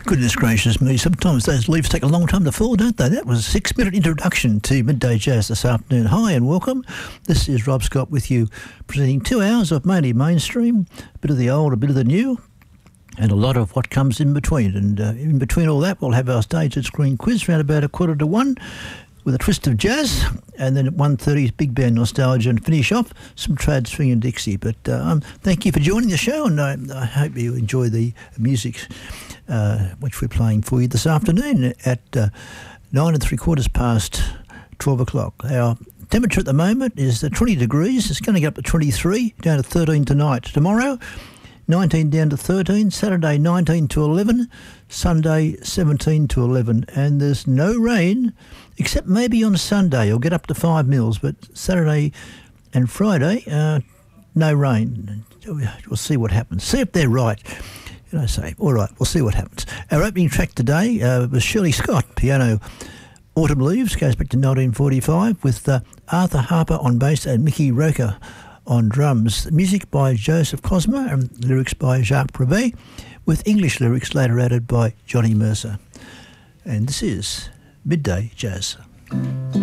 Goodness gracious me, sometimes those leaves take a long time to fall, don't they? That was a 6-minute introduction to Midday Jazz this afternoon. Hi and welcome. This is Rob Scott with you, presenting 2 hours of mainly mainstream, a bit of the old, a bit of the new, and a lot of what comes in between. And in between all that, we'll have our Stage and Screen quiz around about 1:45 with a twist of jazz, and then at 1:30 big band nostalgia, and finish off some trad swing and Dixie. But thank you for joining the show, and I hope you enjoy the music which we're playing for you this afternoon at 9 3/4 past 12 o'clock. Our temperature at the moment is 20 degrees. It's going to get up to 23, down to 13 tonight. Tomorrow, 19 down to 13, Saturday 19 to 11, Sunday 17 to 11, and there's no rain except maybe on Sunday. You'll get up to 5 mils, but Saturday and Friday, no rain. We'll see what happens. See if they're right. I say, all right, we'll see what happens. Our opening track today was Shirley Scott, piano, Autumn Leaves, goes back to 1945, with Arthur Harper on bass and Mickey Roker on drums. Music by Joseph Cosma and lyrics by Jacques Brevet, with English lyrics later added by Johnny Mercer. And this is Midday Jazz.